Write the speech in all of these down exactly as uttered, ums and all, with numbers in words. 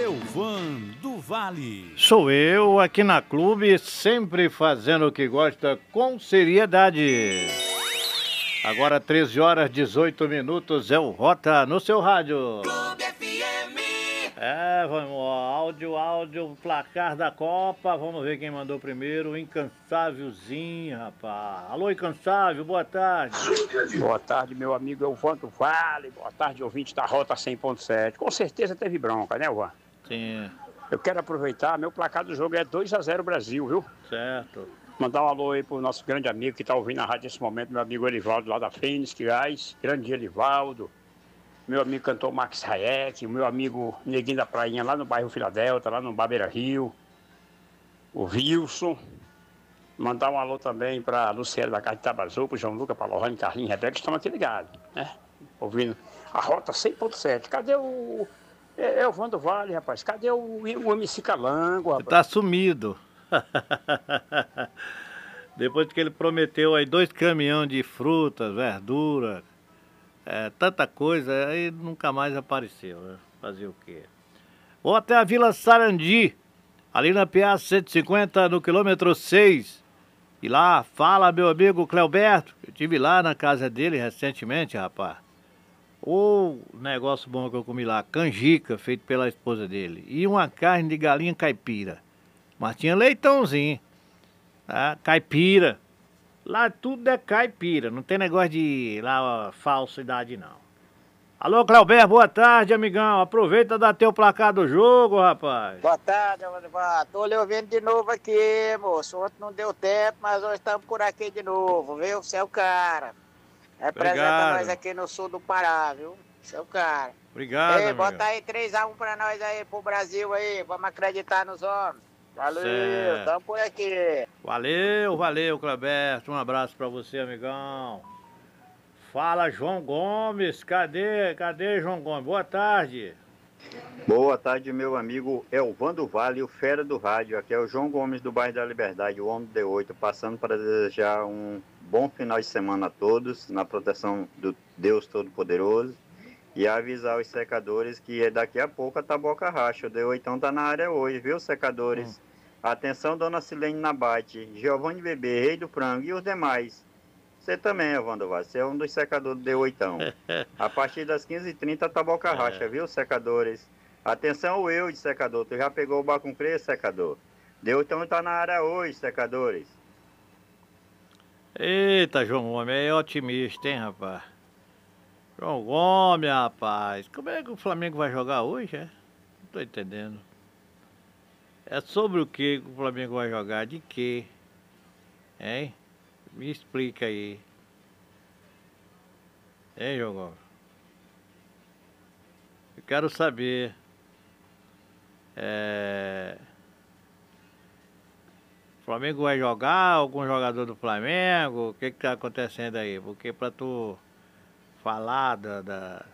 Elvan do Vale. Sou eu aqui na Clube, sempre fazendo o que gosta com seriedade. Agora treze horas e dezoito minutos é o Rota no seu rádio. Clube F M. É, vamos, ó, áudio, áudio, placar da Copa. Vamos ver quem mandou primeiro. O Incansávelzinho, rapaz. Alô, Incansável, boa tarde. Boa tarde, meu amigo Elvan do Vale. Boa tarde, ouvinte da Rota cem ponto sete. Com certeza teve bronca, né, Elvan? Sim. Eu quero aproveitar, meu placar do jogo é dois a zero Brasil, viu? Certo. Mandar um alô aí pro nosso grande amigo que está ouvindo a rádio nesse momento, meu amigo Elivaldo lá da Fênix, Gás. Grande Elivaldo. Meu amigo cantor Max Hayek, o meu amigo Neguinho da Prainha lá no bairro Filadelta, lá no Barbeira Rio. O Wilson. Mandar um alô também para Luciano da Casa de Tabazu, pro João Lucas, para Lohane, Carlinhos, Rebeca, estão aqui ligados, né? Ouvindo a Rota cem ponto sete. Cadê o... É, é o Vando Vale, rapaz. Cadê o, o M C Calango, rapaz? Tá sumido. Depois que ele prometeu aí dois caminhões de frutas, verdura, é, tanta coisa, aí nunca mais apareceu, né? Fazer o quê? Vou até a Vila Sarandi, ali na P A cento e cinquenta, no quilômetro seis. E lá, fala meu amigo Cleoberto, eu estive lá na casa dele recentemente, rapaz. O negócio bom que eu comi lá, canjica, feito pela esposa dele. E uma carne de galinha caipira. Mas tinha leitãozinho. Tá? Caipira. Lá tudo é caipira. Não tem negócio de lá ó, falsidade, não. Alô, Cleoberto, boa tarde, amigão. Aproveita e dá teu placar do jogo, rapaz. Boa tarde, Vando. Tô lhe ouvindo de novo aqui, moço. Ontem não deu tempo, mas hoje estamos por aqui de novo, viu? Você é o cara. Representa Obrigado. nós aqui no sul do Pará, viu? Você é o cara. Obrigado, Ei, amigão. bota aí três a um pra nós aí, pro Brasil aí. Vamos acreditar nos homens. Valeu, Certo. tamo por aqui. Valeu, valeu, Cleoberto. Um abraço pra você, amigão. Fala, João Gomes. Cadê? Cadê, João Gomes? Boa tarde. Boa tarde, meu amigo Elvan do Vale, o fera do rádio. Aqui é o João Gomes do bairro da Liberdade, o homem do D oito, passando para desejar um bom final de semana a todos, na proteção do Deus Todo-Poderoso, e avisar os secadores que daqui a pouco a taboca racha. O D oito tá na área hoje, viu, secadores? Hum. Atenção, dona Silene Nabate, Giovanni Bebê, Rei do Frango e os demais. Você também, Evandro Vaz, você é um dos secadores do D oito. A partir das quinze e trinta, a taboca é. racha, viu, secadores? Atenção, eu de secador, tu já pegou o bacuncrê, secador? D oito tá na área hoje, secadores. Eita, João Gomes, é otimista, hein, rapaz? João Gomes, rapaz, como é que o Flamengo vai jogar hoje, é? Não tô entendendo. É sobre o que o Flamengo vai jogar? De quê? Hein? Me explica aí. Hein, João Gomes? Eu quero saber. É... O Flamengo vai jogar? Algum jogador do Flamengo? O que que tá acontecendo aí? Porque pra tu falar da... da...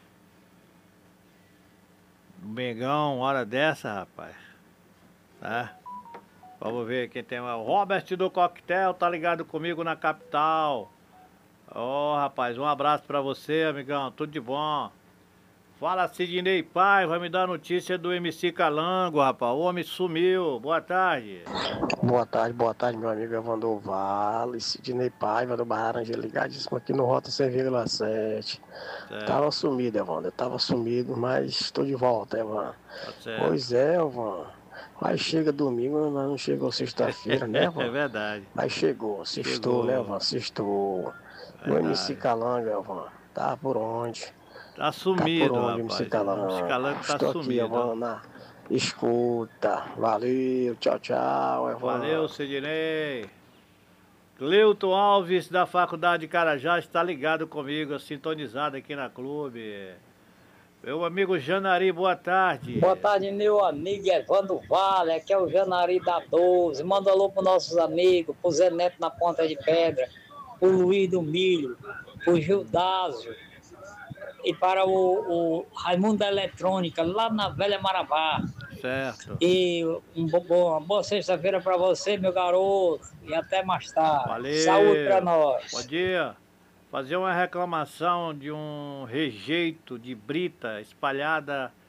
do Mengão, hora dessa, rapaz. Tá? Vamos ver quem tem o Robert do Coquetel, tá ligado comigo na capital. Ó, oh, rapaz, um abraço pra você, amigão, tudo de bom. Fala, Sidney Pai, vai me dar notícia do M C Calango, rapaz, o homem sumiu, boa tarde. Boa tarde, boa tarde, meu amigo Evandro Vale, Sidney Paiva do Barranca, ligadíssimo aqui no Rota cem vírgula sete. Tava sumido, Evandro, tava sumido, mas estou de volta, Evandro. Tá, pois é, Evandro. Aí chega domingo, mas não chegou sexta-feira, né, Van? É verdade. Aí chegou, sextou, né, Van? Sextou. O M C Calanga, Van, tá por onde? Tá sumido, tá por onde, rapaz. M C Calanga? O M C Calanga tá Estou sumido. Aqui, Van, na escuta. Valeu, tchau, tchau, Evan. Valeu, Sidney. Cleuton Alves, da Faculdade de Carajás, está ligado comigo, sintonizado aqui na Clube. Meu amigo Janari, boa tarde. Boa tarde, meu amigo Evandro Vale, aqui é o Janari da doze. Manda alô para nossos amigos, pro Zé Neto na Ponta de Pedra, pro Luiz do Milho, pro Gildásio e para o, o Raimundo da Eletrônica, lá na Velha Marabá. Certo. E um bo, uma boa sexta-feira para você, meu garoto, e até mais tarde. Valeu. Saúde para nós. Bom dia. Fazer uma reclamação de um rejeito de brita espalhada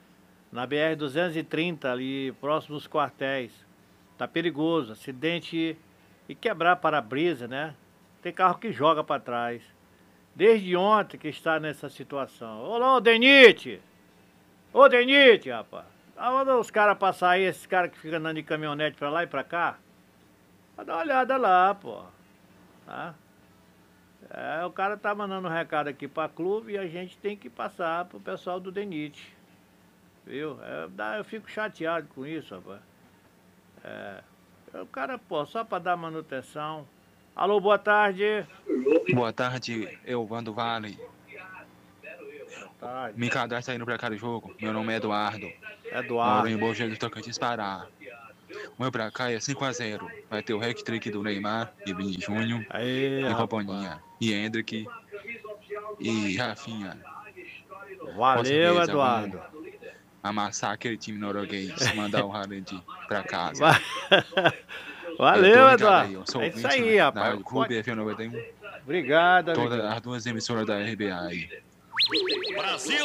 na B R duzentos e trinta, ali próximo dos quartéis. Tá perigoso, acidente e quebrar para-brisa, né? Tem carro que joga para trás. Desde ontem que está nessa situação. Ô, ô Denite! Ô, Denite, rapaz! Aonde os caras passam aí, esses caras que ficam andando de caminhonete pra lá e pra cá? Vai dar uma olhada lá, pô. Tá? É, o cara tá mandando um recado aqui pra clube e a gente tem que passar pro pessoal do Denite. Viu? É, dá, eu fico chateado com isso, rapaz. É, o cara, pô, só pra dar manutenção. Alô, boa tarde. Boa tarde, Elvando Vale. Boa tarde. Me cadastra aí no placar do jogo. Meu nome é Eduardo. Eduardo. Moro em Bom Jesus do Tocantins, Pará. O meu placar é cinco a zero. Vai ter o hat-trick do Neymar e Vini Júnior. Aí, e companhia. E Hendrick. E Rafinha. Valeu, certeza, Eduardo. Amassar aquele time norueguês. Mandar o Haaland pra casa. Valeu, Eduardo. Aí, eu sou é isso ouvinte, aí, né, rapaz. da Rádio Clube F M noventa e um. Obrigado, amigo. Todas as duas emissoras da R B A aí. Brasil!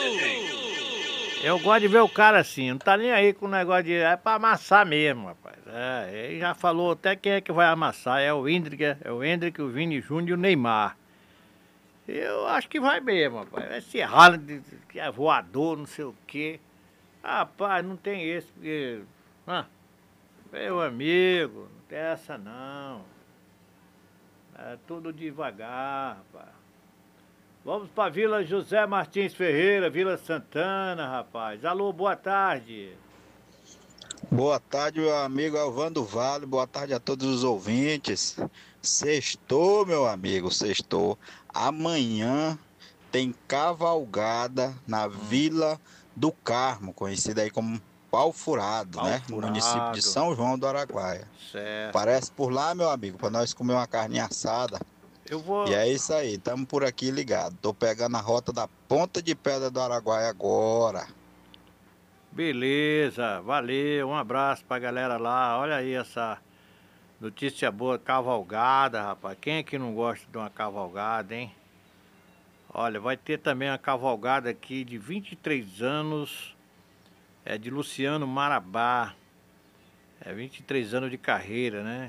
Eu gosto de ver o cara assim, não tá nem aí com o negócio de... É pra amassar mesmo, rapaz. É, ele já falou até quem é que vai amassar. É o Hendrick, é o Hendrick, o Vini Júnior e o Neymar. Eu acho que vai mesmo, rapaz. Esse Haaland que é voador, não sei o quê. Rapaz, não tem esse, porque... Ah, meu amigo, não tem essa não. É tudo devagar, rapaz. Vamos para Vila José Martins Ferreira, Vila Santana, rapaz. Alô, boa tarde. Boa tarde, meu amigo Elvando Vale. Boa tarde a todos os ouvintes. Sextou, meu amigo, sextou. Amanhã tem cavalgada na hum. Vila do Carmo, conhecida aí como Pau Furado, Pau né? Furado. No município de São João do Araguaia. Certo. Parece por lá, meu amigo, para nós comer uma carninha assada. Eu vou... E é isso aí, estamos por aqui ligados. Tô pegando a rota da Ponta de Pedra do Araguaia agora. Beleza, valeu, um abraço pra galera lá. Olha aí essa notícia boa, cavalgada, rapaz. Quem é que não gosta de uma cavalgada, hein? Olha, vai ter também uma cavalgada aqui de vinte e três anos, é de Luciano Marabá. É vinte e três anos de carreira, né?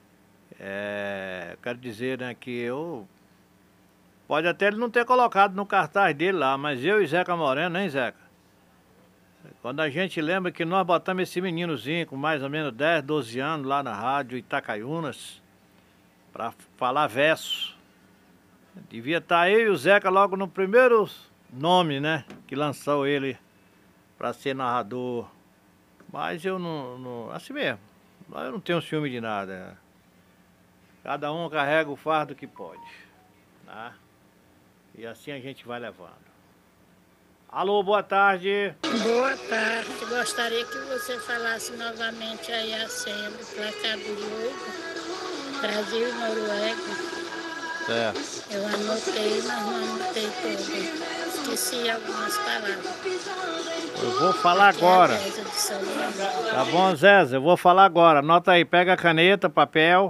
É, eu quero dizer, né, que eu... Pode até ele não ter colocado no cartaz dele lá, mas eu e Zeca Moreno, hein, Zeca? Quando a gente lembra que nós botamos esse meninozinho com mais ou menos dez, doze anos lá na rádio Itacaiunas para falar verso. Devia estar eu e o Zeca logo no primeiro nome, né? Que lançou ele para ser narrador. Mas eu não, não... Assim mesmo. Eu não tenho ciúme de nada. Cada um carrega o fardo que pode. Tá? E assim a gente vai levando. Alô, boa tarde. Boa tarde. Gostaria que você falasse novamente aí a senha do placar do jogo. Brasil e Noruega. Certo. Eu anotei, mas não anotei tudo. Esqueci algumas palavras. Eu vou falar agora. Tá bom, Zézia? Eu vou falar agora. Anota aí, pega a caneta, papel.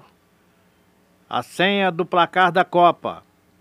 A senha do placar da Copa.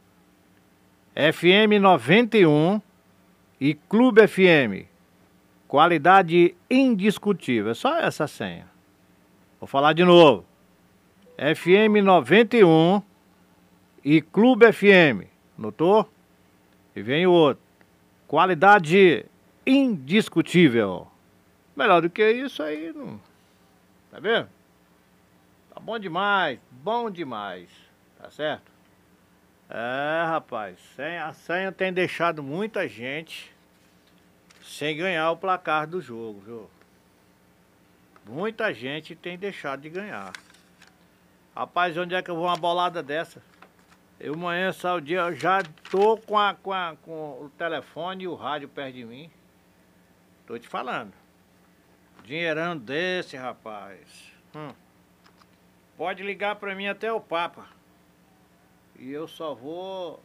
F M noventa e um e Clube F M. Qualidade indiscutível. É só essa senha. Vou falar de novo. F M noventa e um e Clube F M. Notou? E vem o outro. Qualidade indiscutível. Melhor do que isso aí, não... Tá vendo? Tá bom demais, bom demais. Tá certo? É, rapaz, a senha tem deixado muita gente sem ganhar o placar do jogo, viu? Muita gente tem deixado de ganhar. Rapaz, onde é que eu vou uma bolada dessa? Eu amanhã, o dia, eu já tô com, a, com, a, com o telefone e o rádio perto de mim. Tô te falando. Dinheirão desse, rapaz. Hum. Pode ligar pra mim até o Papa. E eu só vou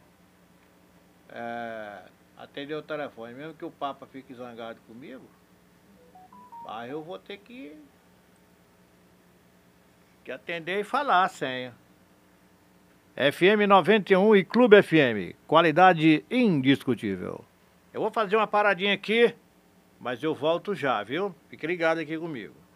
é, atender o telefone. Mesmo que o Papa fique zangado comigo, aí eu vou ter que, que atender e falar a senha. F M noventa e um e Clube F M. Qualidade indiscutível. Eu vou fazer uma paradinha aqui Mas eu volto já, viu? Fique ligado aqui comigo.